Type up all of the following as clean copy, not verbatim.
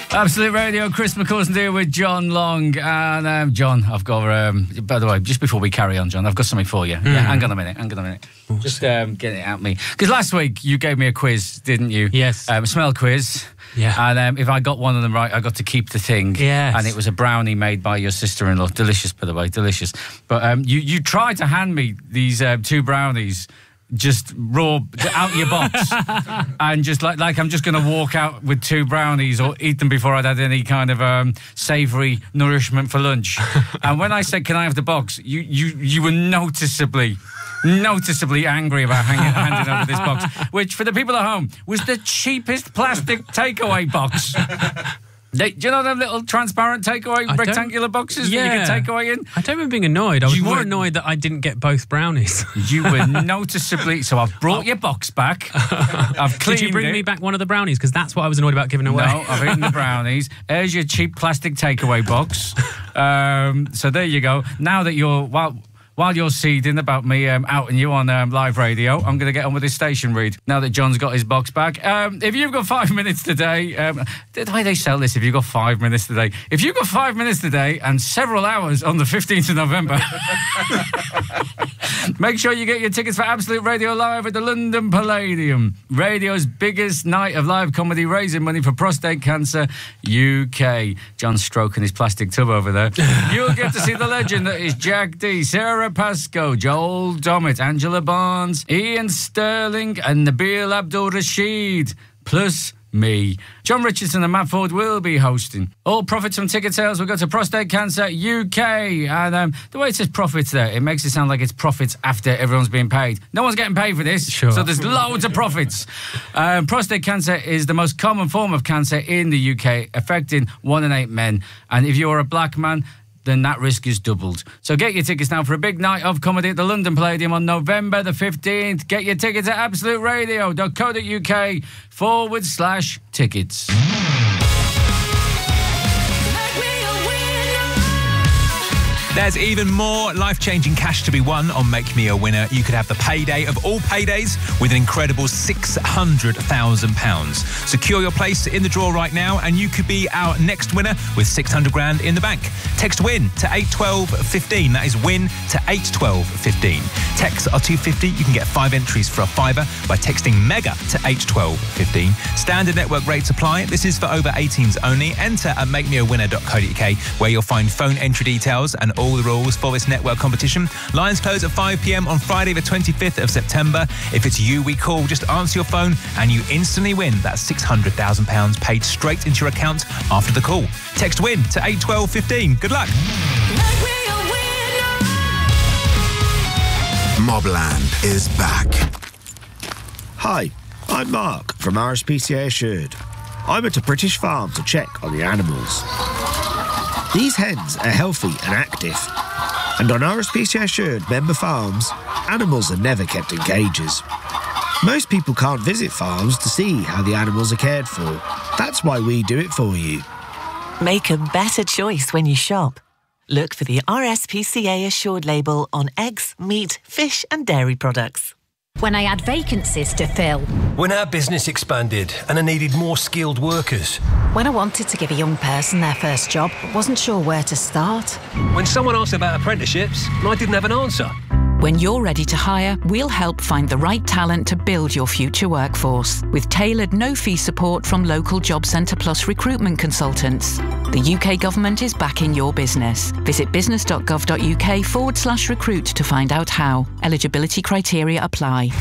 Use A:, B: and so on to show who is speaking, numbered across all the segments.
A: Absolute Radio, Chris McCausland here with John Long. And John, I've got, by the way, just before we carry on, John, I've got something for you. Yeah, hang on a minute. Just get it out me. Because last week you gave me a quiz, didn't you?
B: Yes.
A: A smell quiz.
B: Yeah.
A: And if I got one of them right, I got to keep the thing.
B: Yes.
A: And it was a brownie made by your sister-in-law. Delicious, by the way, delicious. But you tried to hand me these 2 brownies just raw out your box and just like I'm just going to walk out with 2 brownies or eat them before I'd had any kind of savoury nourishment for lunch. And when I said, can I have the box, you were noticeably angry about handing over this box, which for the people at home was the cheapest plastic takeaway box. Do you know them little transparent takeaway rectangular boxes that you can take away in?
B: I don't remember being annoyed. I was more annoyed that I didn't get both brownies.
A: You were noticeably... So I've brought your box back. I've cleaned
B: Did you bring me back one of the brownies? Because that's what I was annoyed about giving away.
A: No, I've eaten the brownies. There's your cheap plastic takeaway box. So there you go. Now that you're... While you're seething about me outing you on live radio, I'm going to get on with this station read, now that John's got his box back. If you've got 5 minutes today, the way they sell this, if you've got 5 minutes today, if you've got 5 minutes today and several hours on the 15th of November, make sure you get your tickets for Absolute Radio Live at the London Palladium, radio's biggest night of live comedy, raising money for prostate cancer UK. John's stroking his plastic tub over there. You'll get to see the legend that is Jack D, Sarah Pascoe, Joel Dommett, Angela Barnes, Ian Sterling and Nabil Abdul Rashid, plus me. John Richardson and Matt Ford will be hosting. All profits from ticket sales will go to Prostate Cancer UK. And the way it says profits there, it makes it sound like it's profits after everyone's being paid. No one's getting paid for this, sure. So there's loads of profits. Prostate cancer is the most common form of cancer in the UK, affecting 1 in 8 men. And if you're a black man, then that risk is doubled. So get your tickets now for a big night of comedy at the London Palladium on November the 15th. Get your tickets at absoluteradio.co.uk/tickets.
C: There's even more life-changing cash to be won on Make Me a Winner. You could have the payday of all paydays with an incredible £600,000. Secure your place in the draw right now and you could be our next winner with 600 grand in the bank. Text WIN to 81215. That is WIN to 81215. Texts are $2.50. You can get 5 entries for a £5 by texting MEGA to 81215. Standard network rates apply. This is for over 18s only. Enter at makemeawinner.co.uk where you'll find phone entry details and all the rules for this network competition. Lines close at 5 p.m. on Friday the 25th of September. If it's you we call, just answer your phone and you instantly win that £600,000 paid straight into your account after the call. Text WIN to 81215. Good luck.
D: Mobland is back.
E: Hi, I'm Mark from RSPCA Assured. I went to British Farm to check on the animals. These hens are healthy and active. And on RSPCA Assured member farms, animals are never kept in cages. Most people can't visit farms to see how the animals are cared for. That's why we do it for you.
F: Make a better choice when you shop. Look for the RSPCA Assured label on eggs, meat, fish and dairy products.
G: When I had vacancies to fill.
H: When our business expanded and I needed more skilled workers.
G: When I wanted to give a young person their first job, but wasn't sure where to start.
H: When someone asked about apprenticeships and I didn't have an answer.
I: When you're ready to hire, we'll help find the right talent to build your future workforce with tailored no-fee support from local Job Centre Plus recruitment consultants. The UK government is backing your business. Visit business.gov.uk/recruit to find out how. Eligibility criteria apply.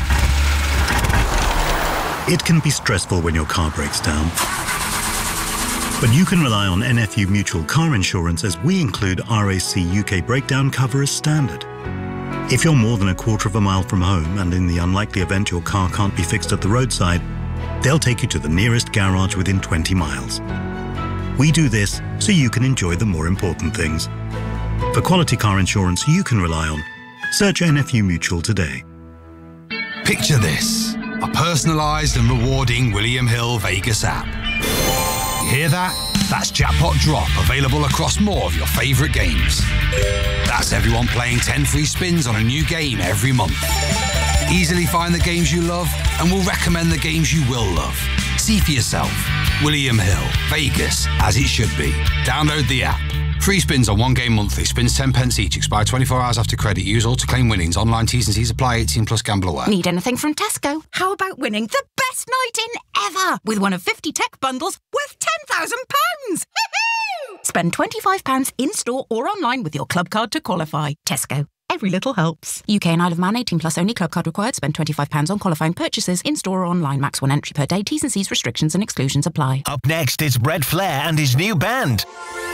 J: It can be stressful when your car breaks down. But you can rely on NFU Mutual Car Insurance as we include RAC UK breakdown cover as standard. If you're more than a quarter of a mile from home and in the unlikely event your car can't be fixed at the roadside, they'll take you to the nearest garage within 20 miles. We do this so you can enjoy the more important things. For quality car insurance you can rely on, search NFU Mutual today.
D: Picture this, a personalised and rewarding William Hill Vegas app. You hear that? That's Jackpot Drop, available across more of your favourite games. That's everyone playing 10 free spins on a new game every month. Easily find the games you love and we'll recommend the games you will love. See for yourself. William Hill, Vegas, as it should be. Download the app. Free spins on one game monthly. Spins 10 pence each. Expire 24 hours after credit. Use all to claim winnings. Online T's and C's apply. 18 plus gamble aware.
K: Need anything from Tesco? How about winning the best night in ever with one of 50 tech bundles worth £10,000? Spend £25 in-store or online with your club card to qualify. Tesco. Every little helps. UK and Isle of Man 18 plus only. Club card required. Spend £25 on qualifying purchases in-store or online. Max 1 entry per day. T's and C's restrictions and exclusions apply.
L: Up next is Red Flair and his new band.